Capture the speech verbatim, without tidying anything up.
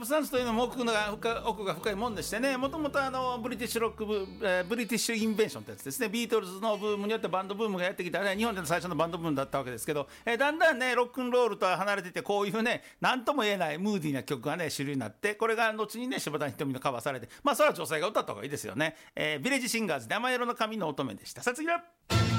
ブスタンスというのも奥が深奥が深いもんでしてね、もともとあのブリティッシュロックブ、えー、ブリティッシュインベンションってやつですね。ビートルズのブームによってバンドブームがやってきたね、日本での最初のバンドブームだったわけですけど、えー、だんだんねロックンロールとは離れていて、こういうね何とも言えないムーディーな曲がね主流になって、これが後にね柴谷瞳のカバーされて、まあそれは女性が歌った方がいいですよね。えー、ビレッジシンガーズで甘色の髪の乙女でした。さあ次は